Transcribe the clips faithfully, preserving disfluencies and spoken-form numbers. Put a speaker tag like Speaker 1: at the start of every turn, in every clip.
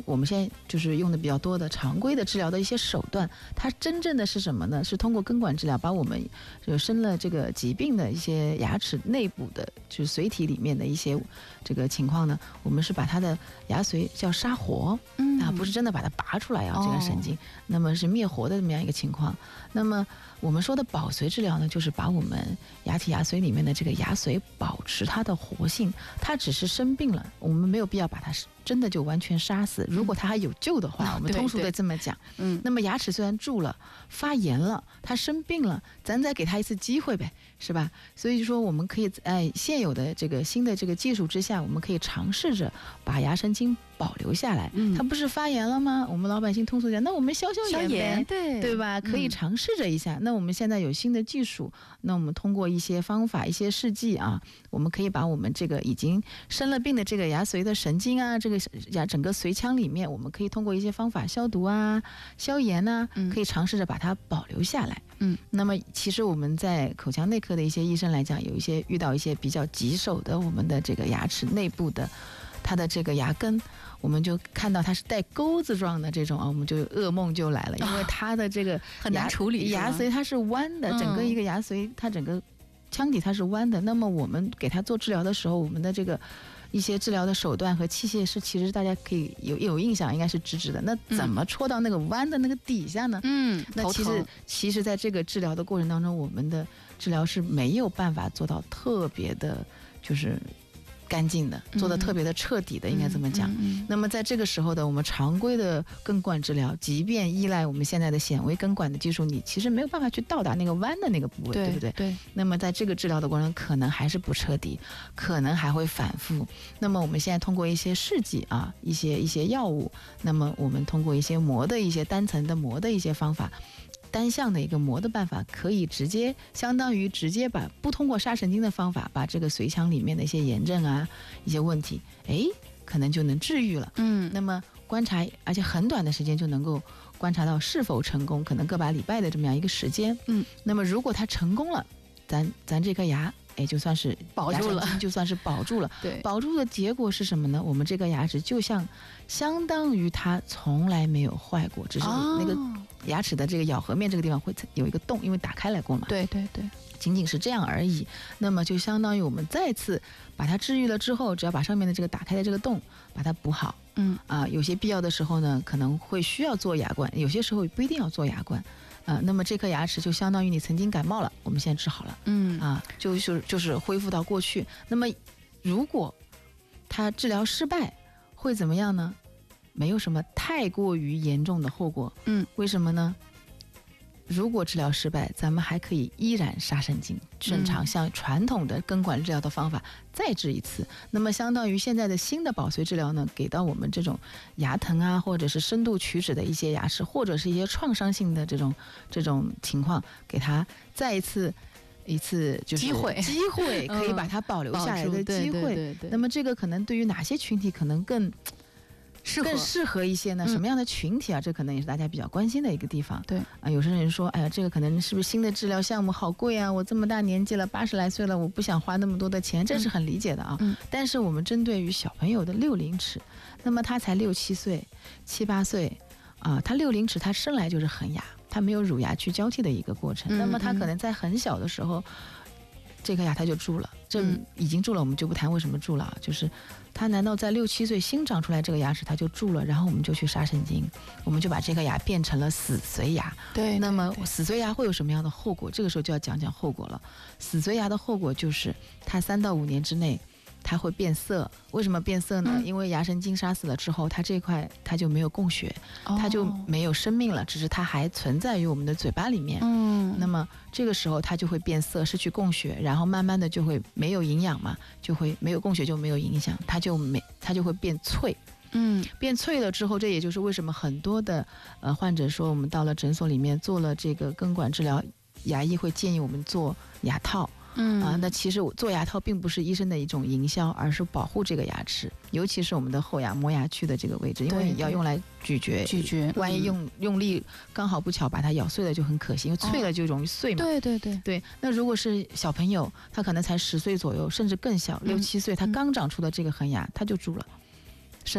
Speaker 1: 我们现在就是用的比较多的常规的治疗的一些手段，它真正的是什么呢？是通过根管治疗，把我们就生了这个疾病的一些牙齿内部的，就是髓体里面的一些这个情况呢，我们是把它的牙髓叫杀活，嗯啊，不是真的把它拔出来啊，这个神经，哦、那么是灭活的这么样一个情况。那么我们说的保髓治疗呢，就是把我们牙体牙髓里面的这个牙髓保持它的活性，它只是生病了，我们没有必要把它真的就完全杀死。如果它还有救的话，嗯、我们通俗的这么讲，嗯，那么牙齿虽然蛀了、发炎了，它生病了，咱再给它一次机会呗，是吧？所以说我们可以在现有的这个新的这个技术之下，我们可以尝试着把牙神经保留下来。嗯，它不是发炎了吗？我们老百姓通俗讲，那我们消消炎呗，消炎对对吧？可以尝试着一下。嗯、那我们现在有新的技术，那我们通过一些方法、一些试剂啊，我们可以把我们这个已经生了病的这个牙髓的神经啊，这个牙整个髓腔里面，我们可以通过一些方法消毒啊、消炎啊，嗯、可以尝试着把它保留下来。嗯，那么其实我们在口腔内科的一些医生来讲，有一些遇到一些比较棘手的，我们的这个牙齿内部的它的这个牙根，我们就看到它是带钩子状的这种啊，我们就噩梦就来了，因为它的这个
Speaker 2: 很难处理，
Speaker 1: 牙髓它是弯的，整个一个牙髓它整个腔体它是弯的，那么我们给它做治疗的时候，我们的这个一些治疗的手段和器械是，其实大家可以有有印象，应该是直直的。那怎么戳到那个弯的那个底下呢？嗯，那其实其实在这个治疗的过程当中，我们的治疗是没有办法做到特别的，就是干净的，做的特别的彻底的，应该这么讲。嗯嗯嗯、那么在这个时候的我们常规的根管治疗，即便依赖我们现在的显微根管的技术，你其实没有办法去到达那个弯的那个部位， 对, 对不对？对。那么在这个治疗的过程，可能还是不彻底，可能还会反复。那么我们现在通过一些试剂啊，一些一些药物，那么我们通过一些膜的一些单层的膜的一些方法。单向的一个膜的办法，可以直接相当于直接把不通过杀神经的方法，把这个髓腔里面的一些炎症啊、一些问题，哎，可能就能治愈了。嗯，那么观察，而且很短的时间就能够观察到是否成功，可能个把礼拜的这么样一个时间。嗯，那么如果它成功了，咱咱这颗牙。哎，就算是
Speaker 2: 保住了，
Speaker 1: 就算是保住了。
Speaker 2: 对，
Speaker 1: 保住的结果是什么呢？我们这个牙齿就像相当于它从来没有坏过，只是那个牙齿的这个咬合面这个地方会有一个洞，因为打开来过嘛。
Speaker 2: 对对对，
Speaker 1: 仅仅是这样而已。那么就相当于我们再次把它治愈了之后，只要把上面的这个打开的这个洞把它补好。嗯啊，有些必要的时候呢，可能会需要做牙冠，有些时候不一定要做牙冠。啊、呃，那么这颗牙齿就相当于你曾经感冒了，我们现在治好了，嗯啊，就是就是恢复到过去。那么如果它治疗失败，会怎么样呢？没有什么太过于严重的后果，嗯，为什么呢？如果治疗失败，咱们还可以依然杀神经，正常像传统的根管治疗的方法再治一次。那么相当于现在的新的保髓治疗呢，给到我们这种牙疼啊，或者是深度龋齿的一些牙齿，或者是一些创伤性的这种这种情况，给它再一次一次就是
Speaker 2: 机会，
Speaker 1: 机会可以把它保留下来的机会。嗯、对对对对，那么这个可能对于哪些群体可能更
Speaker 2: 适
Speaker 1: 更适合一些呢？什么样的群体啊？嗯、这可能也是大家比较关心的一个地方。
Speaker 2: 对
Speaker 1: 啊，有些人说，哎呀，这个可能是不是新的治疗项目好贵啊？我这么大年纪了，八十来岁了，我不想花那么多的钱，这是很理解的啊。嗯、但是我们针对于小朋友的六龄齿，那么他才六七岁、七八岁啊，他六龄齿他生来就是恒牙，他没有乳牙去交替的一个过程。嗯、那么他可能在很小的时候，这颗牙它就蛀了，这已经蛀了，我们就不谈为什么蛀了，就是它难道在六七岁新长出来这个牙齿它就蛀了，然后我们就去杀神经，我们就把这颗牙变成了死髓牙。
Speaker 2: 对，
Speaker 1: 那么死髓牙会有什么样的后果？这个时候就要讲讲后果了。死髓牙的后果就是它三到五年之内它会变色。为什么变色呢？嗯、因为牙神经杀死了之后，它这块它就没有供血，哦、它就没有生命了，只是它还存在于我们的嘴巴里面。嗯，那么这个时候它就会变色，失去供血，然后慢慢的就会没有营养嘛，就会没有供血就没有影响，它就没它就会变脆。嗯，变脆了之后，这也就是为什么很多的呃患者说，我们到了诊所里面做了这个根管治疗，牙医会建议我们做牙套。嗯啊，那其实做牙套并不是医生的一种营销，而是保护这个牙齿，尤其是我们的后牙磨牙区的这个位置，因为你要用来咀嚼，
Speaker 2: 咀嚼，
Speaker 1: 万一用、嗯、用力刚好不巧把它咬碎了就很可惜，因为脆了就容易碎嘛。
Speaker 2: 哦、对对对
Speaker 1: 对。那如果是小朋友，他可能才十岁左右，甚至更小，六七岁，他刚长出的这个恒牙，他就蛀了。生龋，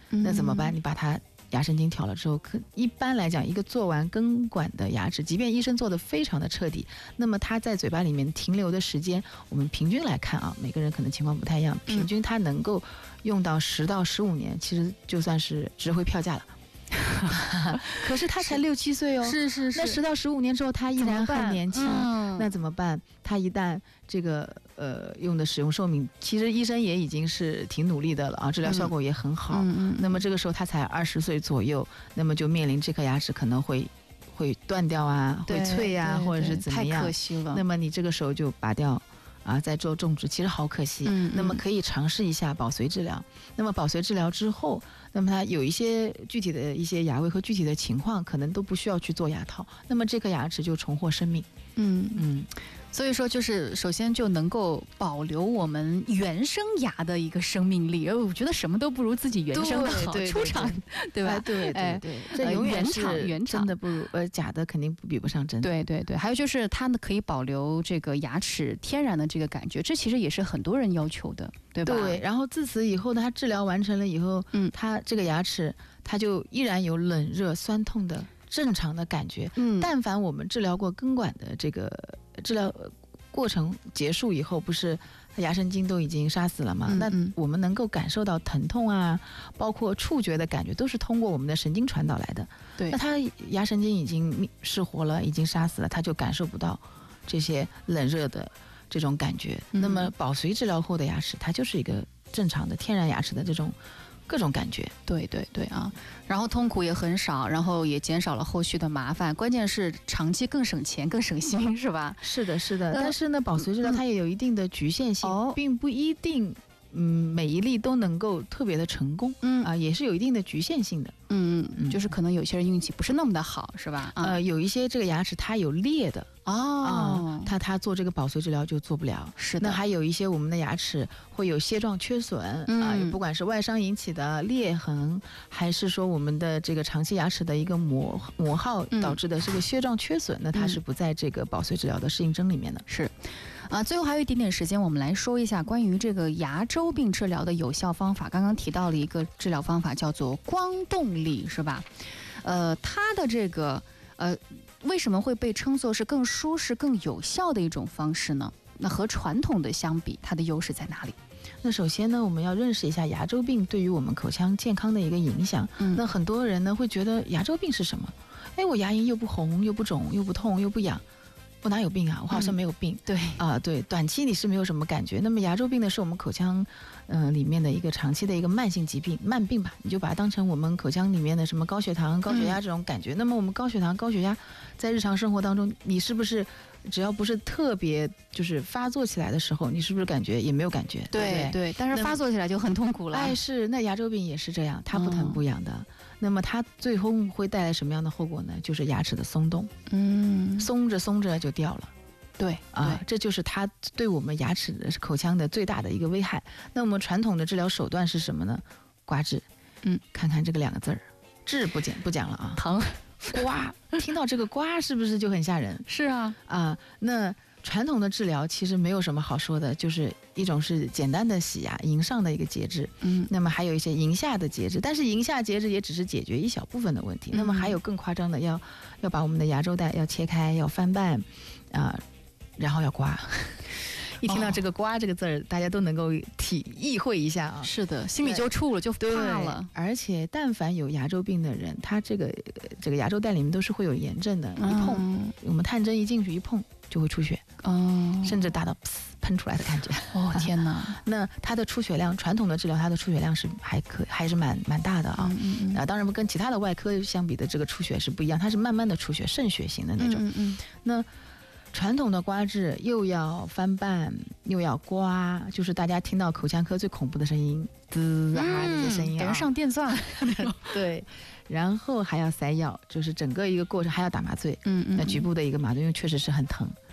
Speaker 1: 那怎么办？你把它牙神经挑了之后，可一般来讲，一个做完根管的牙齿，即便医生做的非常的彻底，那么它在嘴巴里面停留的时间，我们平均来看啊，每个人可能情况不太一样，平均它能够用到十到十五年，其实就算是值回票价了。可是他才六七岁哦，
Speaker 2: 是是是，
Speaker 1: 那十到十五年之后他依然很年轻，嗯、那怎么办？他一旦这个呃用的使用寿命，其实医生也已经是挺努力的了啊，治疗效果也很好。嗯嗯、那么这个时候他才二十岁左右，那么就面临这颗牙齿可能会会断掉啊，会脆啊，或者是怎么样？
Speaker 2: 太可惜了。
Speaker 1: 那么你这个时候就拔掉。啊，在做种植其实好可惜，嗯嗯，那么可以尝试一下保髓治疗。那么保髓治疗之后，那么它有一些具体的一些牙位和具体的情况，可能都不需要去做牙套，那么这颗牙齿就重获生命。
Speaker 2: 嗯嗯，所以说就是首先就能够保留我们原生牙的一个生命力。我觉得什么都不如自己原生的好，
Speaker 1: 对对对
Speaker 2: 出厂，对吧？
Speaker 1: 对对对，这永远是
Speaker 2: 原厂
Speaker 1: 真的不如呃假的肯定比不上真的。
Speaker 2: 对对对，还有就是它呢可以保留这个牙齿天然的这个感觉，这其实也是很多人要求的，对吧？
Speaker 1: 对，然后自此以后呢，它治疗完成了以后，嗯，它这个牙齿它就依然有冷热酸痛的正常的感觉。嗯，但凡我们治疗过根管的这个治疗过程结束以后，不是牙神经都已经杀死了吗？嗯嗯，那我们能够感受到疼痛啊，包括触觉的感觉，都是通过我们的神经传导来的。
Speaker 2: 对，
Speaker 1: 那它牙神经已经失活了，已经杀死了，它就感受不到这些冷热的这种感觉。嗯、那么保髓治疗后的牙齿，它就是一个正常的天然牙齿的这种各种感觉。
Speaker 2: 对对对啊，然后痛苦也很少，然后也减少了后续的麻烦，关键是长期更省钱更省心，是吧？
Speaker 1: 是的是的、呃、但是呢保髓治疗它也有一定的局限性、嗯、并不一定嗯每一例都能够特别的成功，嗯啊，也是有一定的局限性的。
Speaker 2: 嗯嗯，就是可能有些人运气不是那么的好，是吧？
Speaker 1: 呃，有一些这个牙齿它有裂的哦，他、呃、他做这个保髓治疗就做不了。
Speaker 2: 是的，
Speaker 1: 那还有一些我们的牙齿会有楔状缺损啊、嗯呃，不管是外伤引起的裂痕，还是说我们的这个长期牙齿的一个磨磨耗导致的这个楔状缺损，嗯、那它是不在这个保髓治疗的适应症里面的。
Speaker 2: 是。啊，最后还有一点点时间，我们来说一下关于这个牙周病治疗的有效方法。刚刚提到了一个治疗方法叫做光动力，是吧？呃，它的这个呃，为什么会被称作是更舒适、更有效的一种方式呢？那和传统的相比，它的优势在哪里？
Speaker 1: 那首先呢，我们要认识一下牙周病对于我们口腔健康的一个影响。嗯、那很多人呢会觉得牙周病是什么？哎，我牙龈又不红，又不肿，又不痛，又不痒。我哪有病啊？我好像没有病。
Speaker 2: 嗯、对
Speaker 1: 啊、呃，对，短期你是没有什么感觉。那么牙周病呢，是我们口腔，嗯、呃，里面的一个长期的一个慢性疾病，慢病吧，你就把它当成我们口腔里面的什么高血糖、高血压这种感觉。嗯、那么我们高血糖、高血压在日常生活当中，你是不是只要不是特别就是发作起来的时候，你是不是感觉也没有感觉？
Speaker 2: 对 对, 对，但是发作起来就很痛苦了。
Speaker 1: 哎，是，那牙周病也是这样，它不疼不痒的。嗯、那么它最后会带来什么样的后果呢？就是牙齿的松动，嗯，松着松着就掉了。
Speaker 2: 对
Speaker 1: 啊，这就是它对我们牙齿的口腔的最大的一个危害。那我们传统的治疗手段是什么呢？刮治。嗯，看看这个两个字儿，治不讲不讲了啊，
Speaker 2: 疼。
Speaker 1: 刮，听到这个刮是不是就很吓人？
Speaker 2: 是啊
Speaker 1: 啊，那传统的治疗其实没有什么好说的，就是一种是简单的洗牙，龈上的一个节制，嗯，那么还有一些龈下的节制，但是龈下节制也只是解决一小部分的问题，嗯、那么还有更夸张的，要要把我们的牙周带要切开，要翻瓣，啊、呃，然后要刮。一听到这个“刮”这个字儿，大家都能够体意会一下啊。
Speaker 2: 是的，心里就怵了，就怕了。
Speaker 1: 而且，但凡有牙周病的人，他这个这个牙周带里面都是会有炎症的，嗯、一碰我们探针一进去一碰就会出血，哦，甚至达到喷出来的感觉。
Speaker 2: 哦天哪！
Speaker 1: 那它的出血量，传统的治疗它的出血量是还可还是蛮蛮大的啊。嗯嗯嗯啊，当然跟其他的外科相比的这个出血是不一样，它是慢慢的出血，渗血型的那种。嗯 嗯, 嗯那。传统的刮治又要翻瓣又要刮，就是大家听到口腔科最恐怖的声音，滋啊这些声音、啊，
Speaker 2: 感觉上电钻。
Speaker 1: 对，然后还要塞药，就是整个一个过程还要打麻醉，嗯嗯，那局部的一个麻醉，因为确实是很疼。